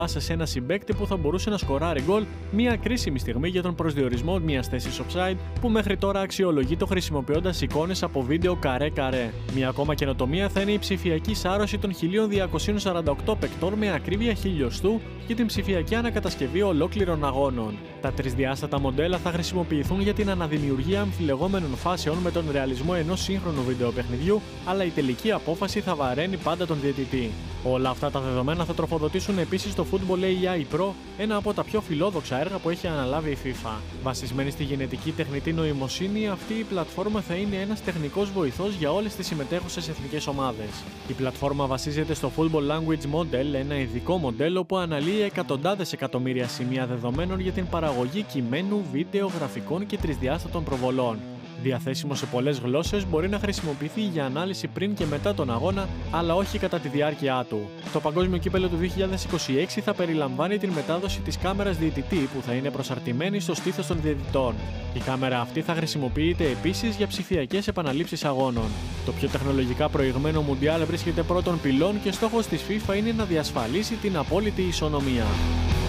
σε ένα συμπαίκτη που θα μπορούσε να σκοράρει γκολ, μια κρίσιμη στιγμή για τον προσδιορισμό μιας θέσης offside που μέχρι τώρα αξιολογείται χρησιμοποιώντας εικόνες από βίντεο καρέ-καρέ. Μια ακόμα καινοτομία θα είναι η ψηφιακή σάρωση των 1248 παικτών με ακρίβεια χιλιοστού και την ψηφιακή ανακατασκευή ολόκληρων αγώνων. Τα τρισδιάστατα μοντέλα θα χρησιμοποιηθούν για την αναδημιουργία αμφιλεγόμενων φάσεων με τον ρεαλισμό ενός σύγχρονου βιντεοπαιχνιδιού, αλλά η τελική απόφαση θα βαραίνει πάντα τον διαιτητή. Όλα αυτά τα δεδομένα θα τροφοδοτήσουν επίσης το Football AI Pro, ένα από τα πιο φιλόδοξα έργα που έχει αναλάβει η FIFA. Βασισμένη στη γενετική τεχνητή νοημοσύνη, αυτή η πλατφόρμα θα είναι ένας τεχνικός βοηθός για όλες τις συμμετέχουσες εθνικές ομάδες. Η πλατφόρμα βασίζεται στο Football Language Model, ένα ειδικό μοντέλο που αναλύει εκατοντάδες εκατομμύρια σημεία δεδομένων για την παραγωγή κειμένου, βίντεο, γραφικών και τρισδιάστατων προβολών. Διαθέσιμο σε πολλές γλώσσες, μπορεί να χρησιμοποιηθεί για ανάλυση πριν και μετά τον αγώνα, αλλά όχι κατά τη διάρκεια του. Το Παγκόσμιο Κύπελλο του 2026 θα περιλαμβάνει την μετάδοση της κάμερας διαιτητή που θα είναι προσαρτημένη στο στήθος των διαιτητών. Η κάμερα αυτή θα χρησιμοποιείται επίσης για ψηφιακές επαναλήψεις αγώνων. Το πιο τεχνολογικά προηγμένο Μουντιάλ βρίσκεται πρώτον πυλών και στόχος της FIFA είναι να διασφαλίσει την απόλυτη ισονομία.